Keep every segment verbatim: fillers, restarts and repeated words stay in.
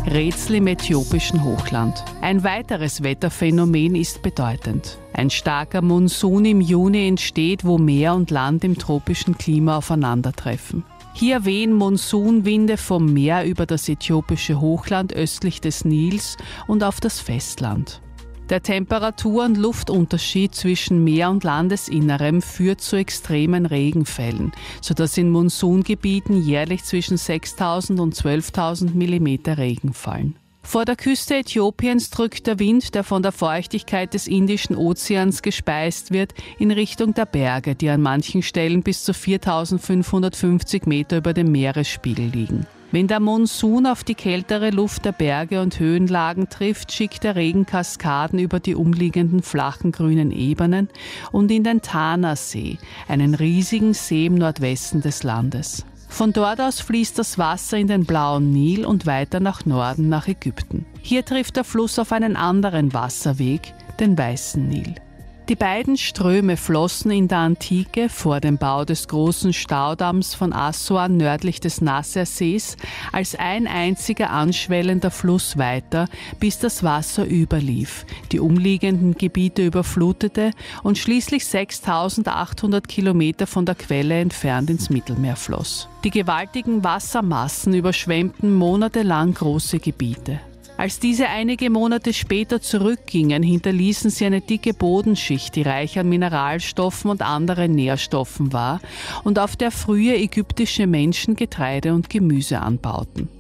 Rätsel im äthiopischen Hochland. Ein weiteres Wetterphänomen ist bedeutend. Ein starker Monsun im Juni entsteht, wo Meer und Land im tropischen Klima aufeinandertreffen. Hier wehen Monsunwinde vom Meer über das äthiopische Hochland östlich des Nils und auf das Festland. Der Temperatur- und Luftunterschied zwischen Meer- und Landesinnerem führt zu extremen Regenfällen, sodass in Monsungebieten jährlich zwischen sechstausend und zwölftausend Millimeter Regen fallen. Vor der Küste Äthiopiens drückt der Wind, der von der Feuchtigkeit des Indischen Ozeans gespeist wird, in Richtung der Berge, die an manchen Stellen bis zu viertausendfünfhundertfünfzig Meter über dem Meeresspiegel liegen. Wenn der Monsun auf die kältere Luft der Berge und Höhenlagen trifft, schickt der Regen Kaskaden über die umliegenden flachen grünen Ebenen und in den Tana-See, einen riesigen See im Nordwesten des Landes. Von dort aus fließt das Wasser in den blauen Nil und weiter nach Norden nach Ägypten. Hier trifft der Fluss auf einen anderen Wasserweg, den Weißen Nil. Die beiden Ströme flossen in der Antike vor dem Bau des großen Staudamms von Assuan nördlich des Nassersees als ein einziger anschwellender Fluss weiter, bis das Wasser überlief, die umliegenden Gebiete überflutete und schließlich sechstausendachthundert Kilometer von der Quelle entfernt ins Mittelmeer floss. Die gewaltigen Wassermassen überschwemmten monatelang große Gebiete. Als diese einige Monate später zurückgingen, hinterließen sie eine dicke Bodenschicht, die reich an Mineralstoffen und anderen Nährstoffen war und auf der frühe ägyptische Menschen Getreide und Gemüse anbauten.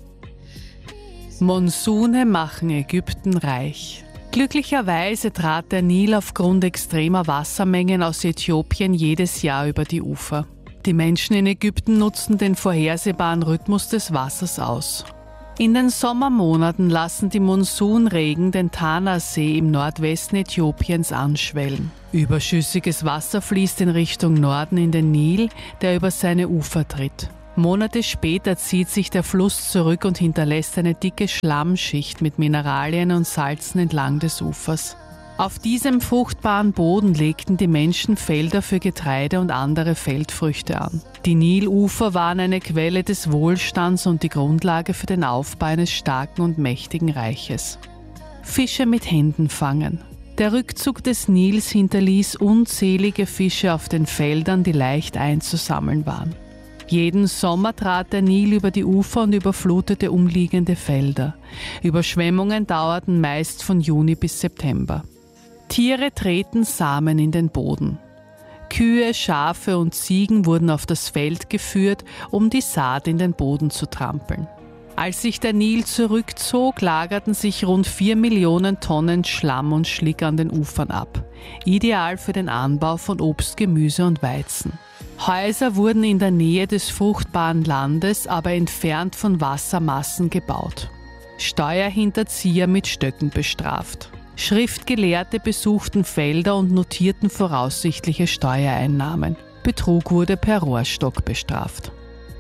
Monsune machen Ägypten reich. Glücklicherweise trat der Nil aufgrund extremer Wassermengen aus Äthiopien jedes Jahr über die Ufer. Die Menschen in Ägypten nutzten den vorhersehbaren Rhythmus des Wassers aus. In den Sommermonaten lassen die Monsunregen den Tana-See im Nordwesten Äthiopiens anschwellen. Überschüssiges Wasser fließt in Richtung Norden in den Nil, der über seine Ufer tritt. Monate später zieht sich der Fluss zurück und hinterlässt eine dicke Schlammschicht mit Mineralien und Salzen entlang des Ufers. Auf diesem fruchtbaren Boden legten die Menschen Felder für Getreide und andere Feldfrüchte an. Die Nilufer waren eine Quelle des Wohlstands und die Grundlage für den Aufbau eines starken und mächtigen Reiches. Fische mit Händen fangen. Der Rückzug des Nils hinterließ unzählige Fische auf den Feldern, die leicht einzusammeln waren. Jeden Sommer trat der Nil über die Ufer und überflutete umliegende Felder. Überschwemmungen dauerten meist von Juni bis September. Tiere treten Samen in den Boden. Kühe, Schafe und Ziegen wurden auf das Feld geführt, um die Saat in den Boden zu trampeln. Als sich der Nil zurückzog, lagerten sich rund vier Millionen Tonnen Schlamm und Schlick an den Ufern ab. Ideal für den Anbau von Obst, Gemüse und Weizen. Häuser wurden in der Nähe des fruchtbaren Landes, aber entfernt von Wassermassen gebaut. Steuerhinterzieher mit Stöcken bestraft. Schriftgelehrte besuchten Felder und notierten voraussichtliche Steuereinnahmen. Betrug wurde per Rohrstock bestraft.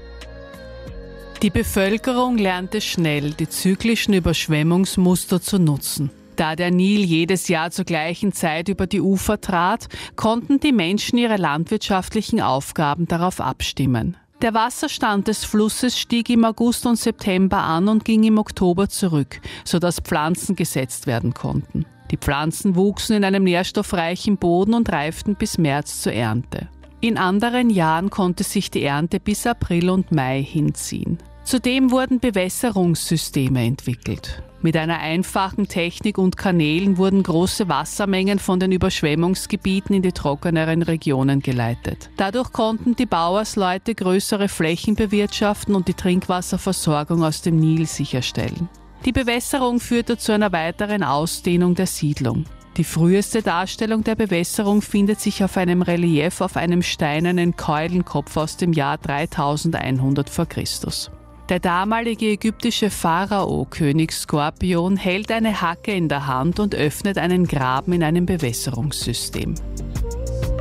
Die Bevölkerung lernte schnell, die zyklischen Überschwemmungsmuster zu nutzen. Da der Nil jedes Jahr zur gleichen Zeit über die Ufer trat, konnten die Menschen ihre landwirtschaftlichen Aufgaben darauf abstimmen. Der Wasserstand des Flusses stieg im August und September an und ging im Oktober zurück, sodass Pflanzen gesetzt werden konnten. Die Pflanzen wuchsen in einem nährstoffreichen Boden und reiften bis März zur Ernte. In anderen Jahren konnte sich die Ernte bis April und Mai hinziehen. Zudem wurden Bewässerungssysteme entwickelt. Mit einer einfachen Technik und Kanälen wurden große Wassermengen von den Überschwemmungsgebieten in die trockeneren Regionen geleitet. Dadurch konnten die Bauersleute größere Flächen bewirtschaften und die Trinkwasserversorgung aus dem Nil sicherstellen. Die Bewässerung führte zu einer weiteren Ausdehnung der Siedlung. Die früheste Darstellung der Bewässerung findet sich auf einem Relief auf einem steinernen Keulenkopf aus dem Jahr dreitausendeinhundert vor Christus. Der damalige ägyptische Pharao, König Skorpion, hält eine Hacke in der Hand und öffnet einen Graben in einem Bewässerungssystem.